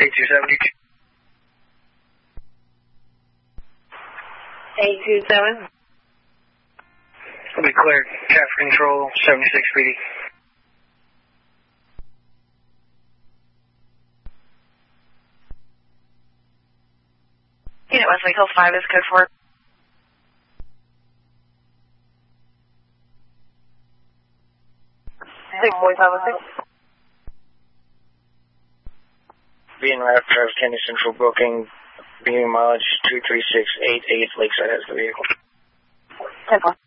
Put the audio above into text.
827. 827. Will be cleared. Traffic control, 76 PD. Unit Wesley Hill 5 is code 4. Being Rapid Travis County Central booking, being mileage 23688, Lakeside has the vehicle. 10-4.